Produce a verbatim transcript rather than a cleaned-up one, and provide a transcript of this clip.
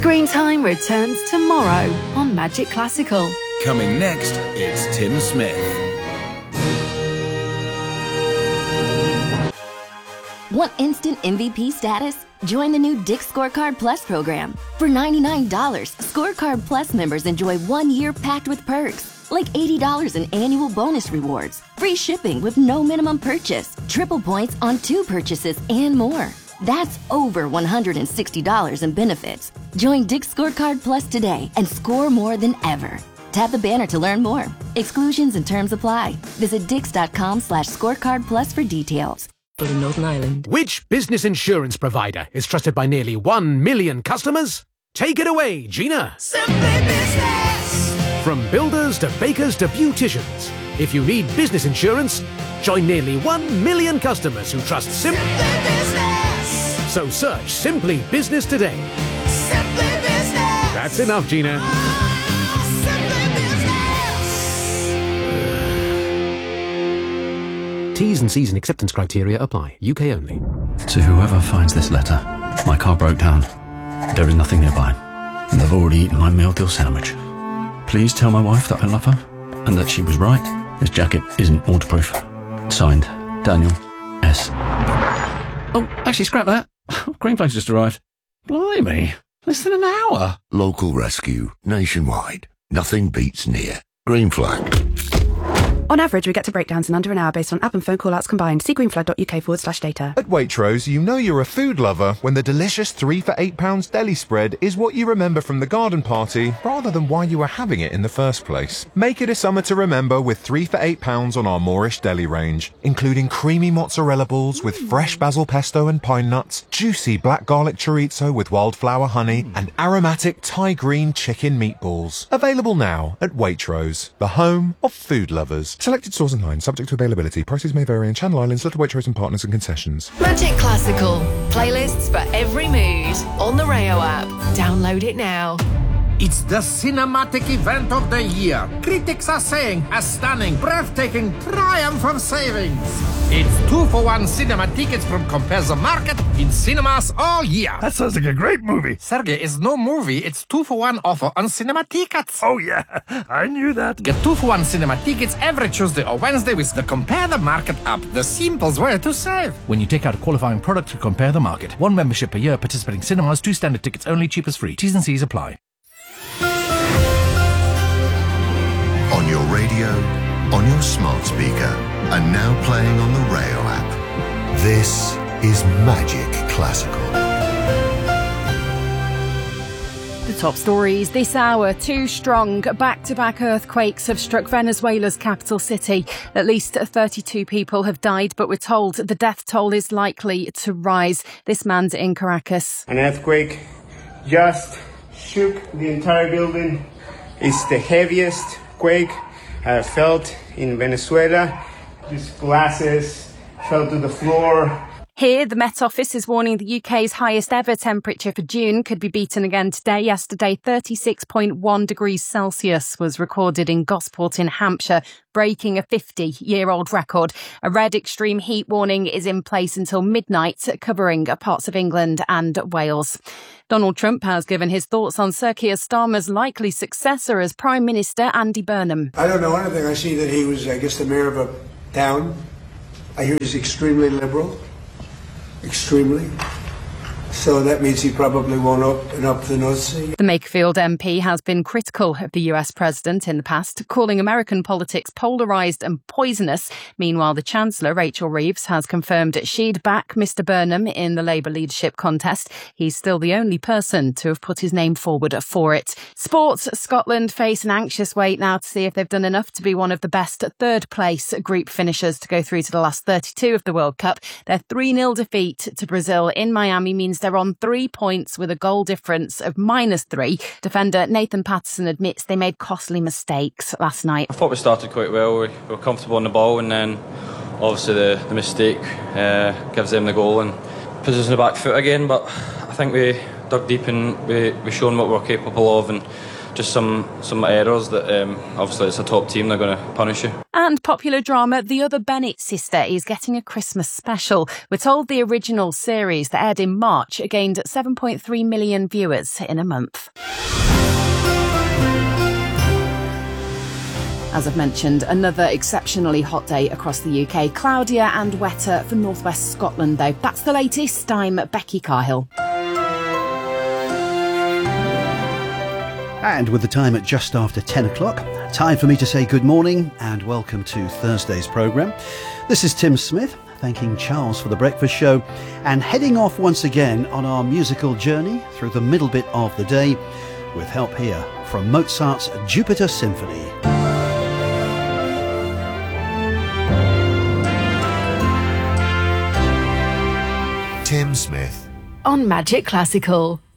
Screen Time returns tomorrow on Magic Classical. Coming next, it's Tim Smith. Want instant M V P status? Join the new Dick's Scorecard Plus program. For ninety-nine dollars, Scorecard Plus members enjoy one year packed with perks, like eighty dollars in annual bonus rewards, free shipping with no minimum purchase, triple points on two purchases, and more. That's over one hundred sixty dollars in benefits. Join Dick's Scorecard Plus today and score more than ever. Tap the banner to learn more. Exclusions and terms apply. Visit dix.com slash scorecard plus for details. In Northern Ireland. Which business insurance provider is trusted by nearly one million customers? Take it away, Gina. Simply Business. From builders to bakers to beauticians, if you need business insurance, join nearly one million customers who trust Sim- Simply Business. So search Simply Business today. Simply Business. That's enough, Gina. Oh, Simply Business. T's and C's and acceptance criteria apply. U K only. To whoever finds this letter, my car broke down. There is nothing nearby, and I've already eaten my meal deal sandwich. Please tell my wife that I love her, and that she was right. This jacket isn't waterproof. Signed, Daniel S. Oh, actually, scrap that. Green Flag's just arrived. Blimey, less than an hour. Local rescue, nationwide. Nothing beats near. Green Flag. On average, we get to breakdowns in under an hour based on app and phone call-outs combined. See greenflag.uk forward slash data. At Waitrose, you know you're a food lover when the delicious three for eight pounds deli spread is what you remember from the garden party rather than why you were having it in the first place. Make it a summer to remember with three for eight pounds on our Moorish deli range, including creamy mozzarella balls with fresh basil pesto and pine nuts, juicy black garlic chorizo with wildflower honey, and aromatic Thai green chicken meatballs. Available now at Waitrose, the home of food lovers. Selected stores and lines, subject to availability. Prices may vary in Channel Islands, Little Waitrose and partners and concessions. Magic Classical. Playlists for every mood on the Rayo app. Download it now. It's the cinematic event of the year. Critics are saying a stunning, breathtaking triumph of savings. It's two for one cinema tickets from Compare the Market in cinemas all year. That sounds like a great movie. Sergey, it's no movie. It's two for one offer on cinema tickets. Oh, yeah. I knew that. Get two for one cinema tickets every Tuesday or Wednesday with the Compare the Market app. The simplest way to save. When you take out a qualifying product to Compare the Market. One membership per year, participating cinemas, two standard tickets only, cheapest free. T's and C's apply. On your radio, on your smart speaker, and now playing on the Rayo app. This is Magic Classical. The top stories this hour. Two strong back-to-back earthquakes have struck Venezuela's capital city. At least thirty-two people have died, but we're told the death toll is likely to rise. This man's in Caracas. An earthquake just shook the entire building. It's the heaviest quake I have felt in Venezuela. These glasses fell to the floor. Here, the Met Office is warning the U K's highest ever temperature for June could be beaten again today. Yesterday, thirty-six point one degrees Celsius was recorded in Gosport in Hampshire, breaking a fifty-year-old record. A red extreme heat warning is in place until midnight, covering parts of England and Wales. Donald Trump has given his thoughts on Sir Keir Starmer's likely successor as Prime Minister, Andy Burnham. I don't know anything. I see that he was, I guess, the mayor of a town. I hear he's extremely liberal. Extremely. So that means he probably won't open up the Nazi. The Makefield M P has been critical of the U S president in the past, calling American politics polarised and poisonous. Meanwhile, the Chancellor, Rachel Reeves, has confirmed she'd back Mr Burnham in the Labour leadership contest. He's still the only person to have put his name forward for it. Sports, Scotland face an anxious wait now to see if they've done enough to be one of the best third-place group finishers to go through to the last thirty-two of the World Cup. Their three nil defeat to Brazil in Miami means they're on three points with a goal difference of minus three. Defender Nathan Patterson admits they made costly mistakes last night. I thought we started quite well. We were comfortable on the ball, and then obviously the, the mistake uh, gives them the goal and puts us on the back foot again. But I think we dug deep and we we shown what we're capable of, and just some some errors that um, obviously it's a top team, they're going to punish you. And popular drama The Other Bennett Sister is getting a Christmas special. We're told the original series that aired in March gained seven point three million viewers in a month. As I've mentioned, another exceptionally hot day across the U K. Cloudier and wetter for northwest Scotland, though. That's the latest. I'm Becky Carhill. And with the time at just after ten o'clock, time for me to say good morning and welcome to Thursday's programme. This is Tim Smith, thanking Charles for the breakfast show and heading off once again on our musical journey through the middle bit of the day with help here from Mozart's Jupiter Symphony. Tim Smith on Magic Classical.